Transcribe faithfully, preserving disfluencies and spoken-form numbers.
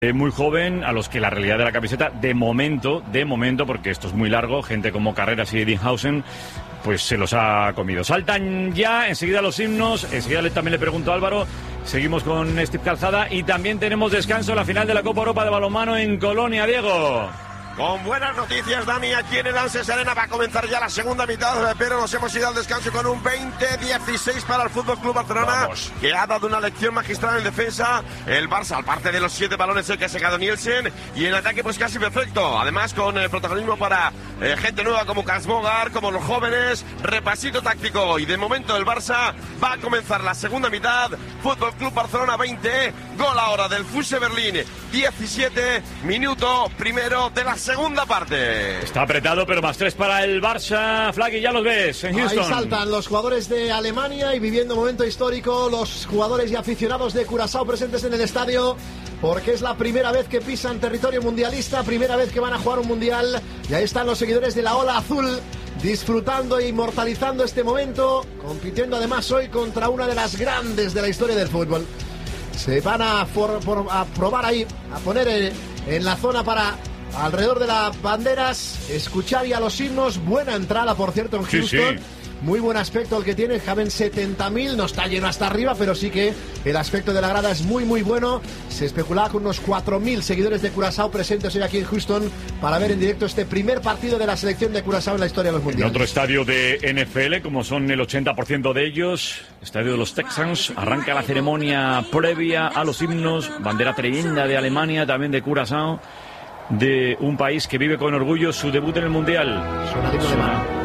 Eh, muy joven, a los que la realidad de la camiseta, de momento, de momento, porque esto es muy largo, gente como Carreras y Eddinghausen, pues se los ha comido. Saltan ya, enseguida los himnos, enseguida le, también le pregunto a Álvaro, seguimos con Steve Calzada y también tenemos descanso en la final de la Copa Europa de balonmano en Colonia, Diego. Con buenas noticias, Dani, aquí en el Anses Arena va a comenzar ya la segunda mitad, pero nos hemos ido al descanso con un veinte dieciséis para el Fútbol Club Barcelona. Vamos. Que ha dado una lección magistral en defensa. El Barça, aparte de los siete balones que ha sacado Nielsen, y en ataque pues casi perfecto. Además con el protagonismo para eh, gente nueva como Kasmogar, como los jóvenes, repasito táctico. Y de momento el Barça va a comenzar la segunda mitad. Fútbol Club Barcelona veinte, gol ahora del Fuse Berlín diecisiete, minuto primero de la segunda parte. Está apretado, pero más tres para el Barça. Flaggy, ya los ves en Houston. Ahí saltan los jugadores de Alemania y viviendo un momento histórico, los jugadores y aficionados de Curazao presentes en el estadio, porque es la primera vez que pisan territorio mundialista, primera vez que van a jugar un mundial. Y ahí están los seguidores de la Ola Azul, disfrutando e inmortalizando este momento, compitiendo además hoy contra una de las grandes de la historia del fútbol. Se van a, for, por, a probar ahí, a poner en, en la zona para... alrededor de las banderas, escuchar ya los himnos. Buena entrada, por cierto, en Houston. Sí, sí. Muy buen aspecto el que tiene. Caben setenta mil, no está lleno hasta arriba, pero sí que el aspecto de la grada es muy, muy bueno. Se especulaba con unos cuatro mil seguidores de Curazao presentes hoy aquí en Houston para ver en directo este primer partido de la selección de Curazao en la historia de los mundiales. En otro estadio de N F L, como son el ochenta por ciento de ellos, estadio de los Texans, arranca la ceremonia previa a los himnos. Bandera tremenda de Alemania, también de Curazao, de un país que vive con orgullo su debut en el Mundial. Suena